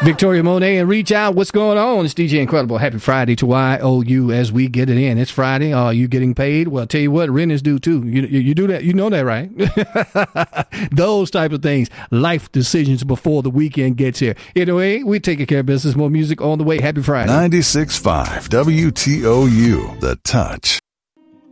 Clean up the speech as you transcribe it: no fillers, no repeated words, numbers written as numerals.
Victoria Monet and Reach Out. What's going on? It's DJ Incredible. Happy Friday to YOU as we get it in. It's Friday. Are you getting paid? Well, I'll tell you what, rent is due too. You do that. You know that, right? Those type of things. Life decisions before the weekend gets here. Anyway, we taking care of business. More music on the way. Happy Friday. 96.5 WTOU, The Touch.